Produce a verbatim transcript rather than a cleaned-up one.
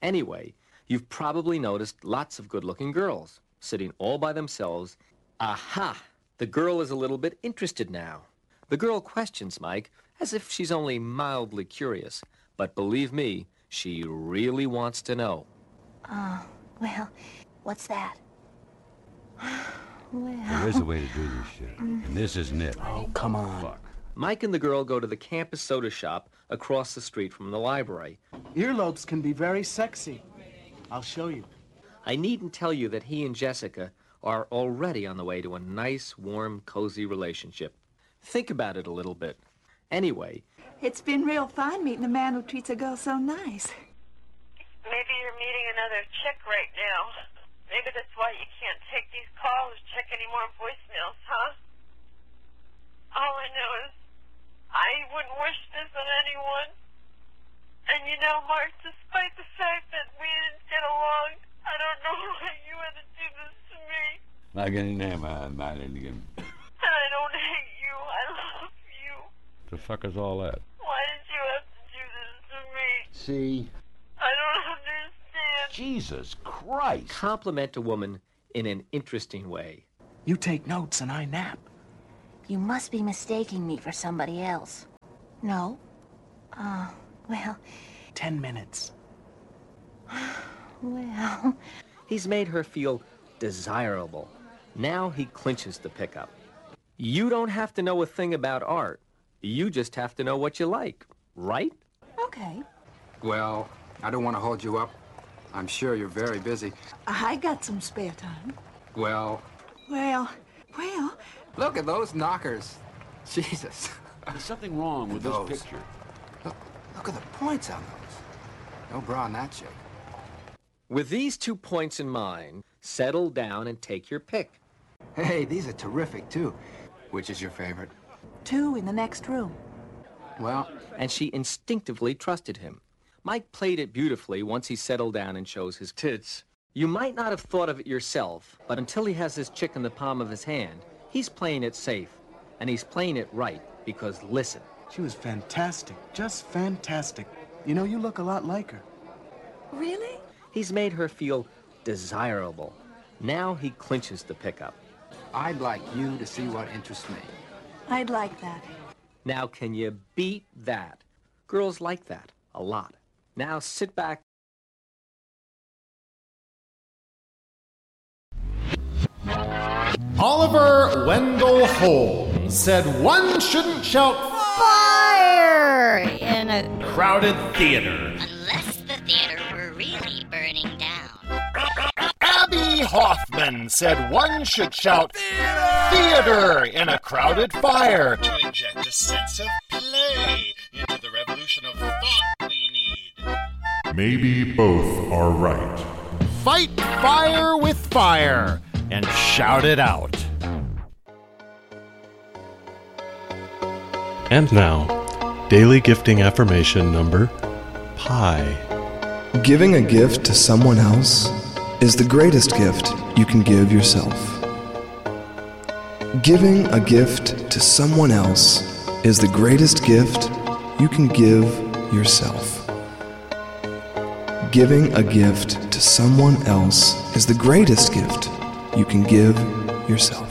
Anyway, you've probably noticed lots of good-looking girls sitting all by themselves. Aha! The girl is a little bit interested now. The girl questions Mike as if she's only mildly curious. But believe me, she really wants to know. Oh, well, what's that? Well... There is a way to do this shit, and this isn't it. Oh, come on. Fuck. Mike and the girl go to the campus soda shop across the street from the library. Earlobes can be very sexy. I'll show you. I needn't tell you that he and Jessica are already on the way to a nice, warm, cozy relationship. Think about it a little bit. Anyway... It's been real fine meeting a man who treats a girl so nice. Maybe you're meeting another chick right now. Maybe that's why you can't take these calls or check any more voicemails, huh? All I know is I wouldn't wish this on anyone. And you know, Mark, despite the fact that we didn't get along, I don't know why you had to do this to me. Like any name, I might again. And I don't hate you. I love you. The fuck is all that? Why did you have to do this to me? See? I don't understand. Jesus Christ. Compliment a woman in an interesting way. You take notes and I nap. You must be mistaking me for somebody else. No? Oh, well... Ten minutes. Well... He's made her feel desirable. Now he clinches the pickup. You don't have to know a thing about art. You just have to know what you like, right? Okay. Well, I don't want to hold you up. I'm sure you're very busy. I got some spare time. Well... Well, well... Look at those knockers. Jesus. There's something wrong with Those. this picture. Look, look at the points on those. No bra on that chick. With these two points in mind, settle down and take your pick. Hey, these are terrific, too. Which is your favorite? Two in the next room. Well... And she instinctively trusted him. Mike played it beautifully once he settled down and shows his tits. You might not have thought of it yourself, but until he has this chick in the palm of his hand, he's playing it safe. And he's playing it right, because listen. She was fantastic, just fantastic. You know, you look a lot like her. Really? He's made her feel desirable. Now he clinches the pickup. I'd like you to see what interests me. I'd like that. Now, can you beat that? Girls like that a lot. Now sit back. Oliver Wendell Holmes said one shouldn't shout Fire! In a crowded theater. Unless the theater were really burning down. Abby Hoffman said one should shout theater in a crowded fire. To inject a sense of play into the revolution of thought we need. Maybe both are right. Fight fire with fire and shout it out. And now, daily gifting affirmation number pi. Giving a gift to someone else is the greatest gift you can give yourself. Giving a gift to someone else is the greatest gift you can give yourself. Giving a gift to someone else is the greatest gift you can give yourself.